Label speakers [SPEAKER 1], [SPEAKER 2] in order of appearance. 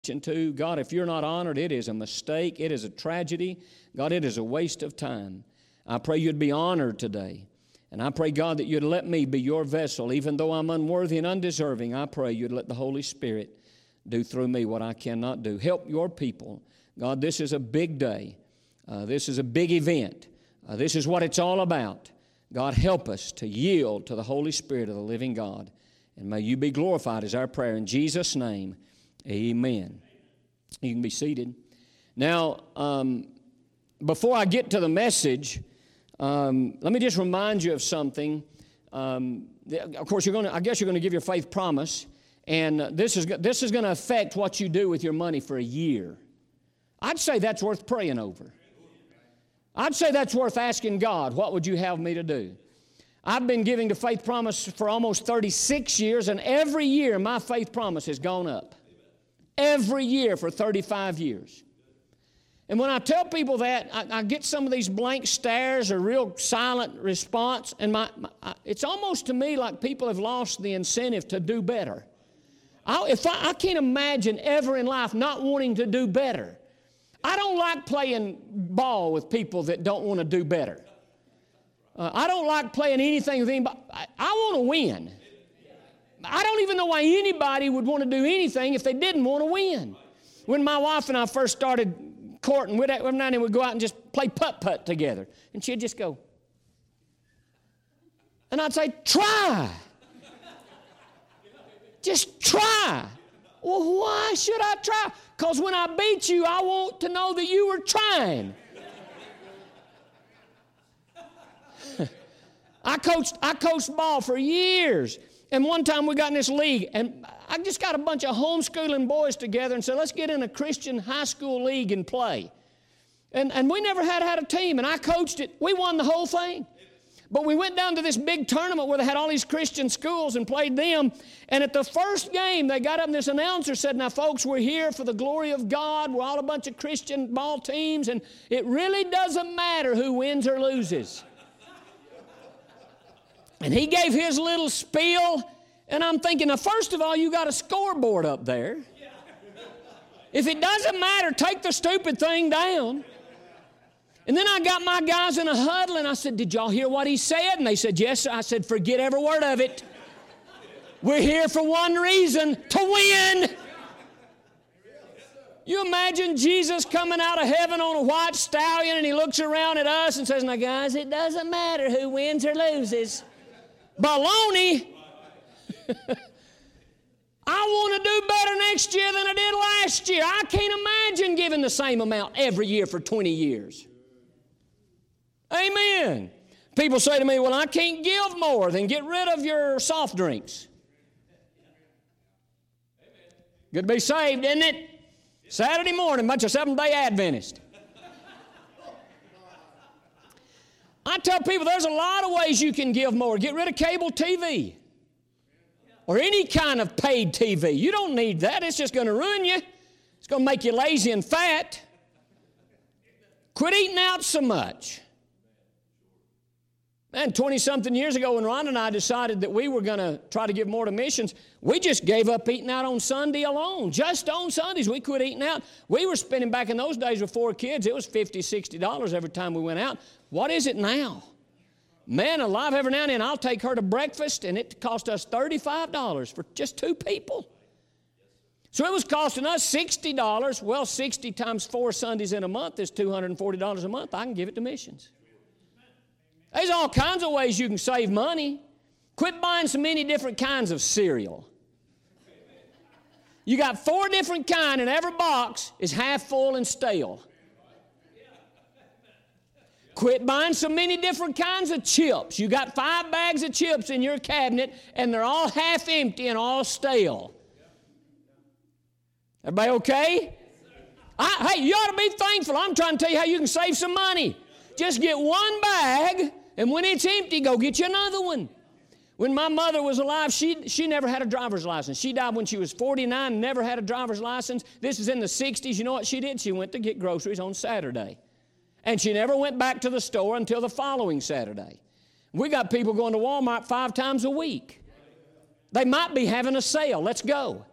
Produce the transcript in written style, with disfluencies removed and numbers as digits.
[SPEAKER 1] to. God, if you're not honored, it is a mistake. It is a tragedy. God, it is a waste of time. I pray you'd be honored today. And I pray, God, that you'd let me be your vessel. Even though I'm unworthy and undeserving, I pray you'd let the Holy Spirit do through me what I cannot do. Help your people. God, this is a big day. This is a big event. This is what it's all about. God, help us to yield to the Holy Spirit of the living God. And may you be glorified is our prayer. In Jesus' name, amen. You can be seated. Now, before I get to the message, let me just remind you of something. Of course, I guess you're going to give your faith promise, and this is going to affect what you do with your money for a year. I'd say that's worth praying over. I'd say that's worth asking God, what would you have me to do? I've been giving the faith promise for almost 36 years, and every year my faith promise has gone up. Every year for 35 years. And when I tell people that, I get some of these blank stares or real silent response, and it's almost to me like people have lost the incentive to do better. I can't imagine ever in life not wanting to do better. I don't like playing ball with people that don't want to do better. I don't like playing anything with anybody. I want to win. I don't even know why anybody would want to do anything if they didn't want to win. When my wife and I first started courting, every now and then we'd go out and just play putt-putt together. And she'd just go. And I'd say, try. Just try. Well, why should I try? Because when I beat you, I want to know that you were trying. I coached ball for years. And one time we got in this league, and I just got a bunch of homeschooling boys together and said, let's get in a Christian high school league and play. And we never had a team, and I coached it. We won the whole thing. But we went down to this big tournament where they had all these Christian schools and played them. And at the first game, they got up and this announcer said, now, folks, we're here for the glory of God. We're all a bunch of Christian ball teams, and it really doesn't matter who wins or loses. And he gave his little spiel, and I'm thinking, now, first of all, you got a scoreboard up there. If it doesn't matter, take the stupid thing down. And then I got my guys in a huddle, and I said, did y'all hear what he said? And they said, yes, sir. I said, forget every word of it. We're here for one reason, to win. You imagine Jesus coming out of heaven on a white stallion, and he looks around at us and says, now, guys, it doesn't matter who wins or loses. Baloney. I want to do better next year than I did last year. I can't imagine giving the same amount every year for 20 years. Amen. People say to me, well, I can't give more than get rid of your soft drinks. Good to be saved, isn't it? Saturday morning, bunch of Seventh-day Adventists. I tell people there's a lot of ways you can give more. Get rid of cable TV or any kind of paid TV. You don't need that. It's just going to ruin you. It's going to make you lazy and fat. Quit eating out so much. Man, 20-something years ago when Ron and I decided that we were going to try to give more to missions, we just gave up eating out on Sunday alone. Just on Sundays, we quit eating out. We were spending back in those days with 4 kids. It was $50, $60 every time we went out. What is it now? Man alive, every now and then I'll take her to breakfast, and it cost us $35 for just 2 people. So it was costing us $60. Well, 60 times 4 Sundays in a month is $240 a month. I can give it to missions. There's all kinds of ways you can save money. Quit buying so many different kinds of cereal. You got 4 different kinds, and every box is half full and stale. Quit buying so many different kinds of chips. You got 5 bags of chips in your cabinet, and they're all half empty and all stale. Everybody okay? Hey, you ought to be thankful. I'm trying to tell you how you can save some money. Just get 1 bag, and when it's empty, go get you another one. When my mother was alive, she never had a driver's license. She died when she was 49, never had a driver's license. This is in the 60s. You know what she did? She went to get groceries on Saturday. And she never went back to the store until the following Saturday. We got people going to Walmart 5 times a week. They might be having a sale. Let's go.